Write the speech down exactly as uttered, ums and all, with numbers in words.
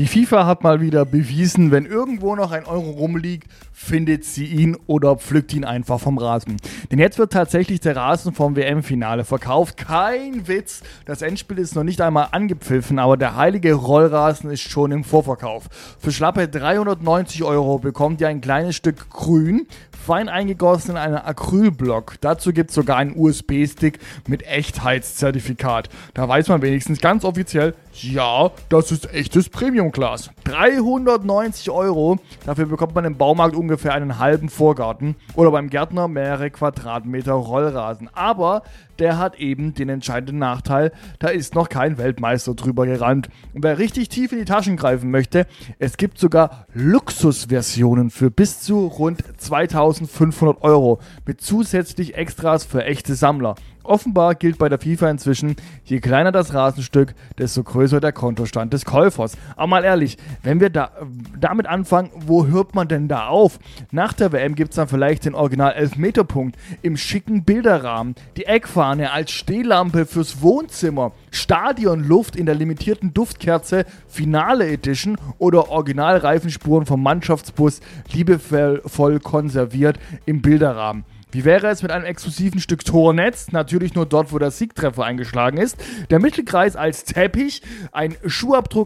Die FIFA hat mal wieder bewiesen, wenn irgendwo noch ein Euro rumliegt, findet sie ihn oder pflückt ihn einfach vom Rasen. Denn jetzt wird tatsächlich der Rasen vom W M-Finale verkauft. Kein Witz, das Endspiel ist noch nicht einmal angepfiffen, aber der heilige Rollrasen ist schon im Vorverkauf. Für schlappe dreihundertneunzig Euro bekommt ihr ein kleines Stück Grün, fein eingegossen in einen Acrylblock. Dazu gibt es sogar einen U S B-Stick mit Echtheitszertifikat. Da weiß man wenigstens ganz offiziell, ja, das ist echtes Premium-Glas. dreihundertneunzig Euro, dafür bekommt man im Baumarkt ungefähr einen halben Vorgarten oder beim Gärtner mehrere Quadratmeter Rollrasen. Aber der hat eben den entscheidenden Nachteil, da ist noch kein Weltmeister drüber gerannt. Und wer richtig tief in die Taschen greifen möchte, es gibt sogar Luxusversionen für bis zu rund zweitausendfünfhundert Euro mit zusätzlich Extras für echte Sammler. Offenbar gilt bei der FIFA inzwischen, je kleiner das Rasenstück, desto größer der Kontostand des Käufers. Aber mal ehrlich, wenn wir da, damit anfangen, wo hört man denn da auf? Nach der W M gibt es dann vielleicht den Original-Elfmeter-Punkt im schicken Bilderrahmen, die Eckfahne als Stehlampe fürs Wohnzimmer, Stadionluft in der limitierten Duftkerze Finale Edition oder Originalreifenspuren vom Mannschaftsbus liebevoll konserviert im Bilderrahmen. Wie wäre es mit einem exklusiven Stück Tornetz? Natürlich nur dort, wo der Siegtreffer eingeschlagen ist. Der Mittelkreis als Teppich, ein Schuhabdruck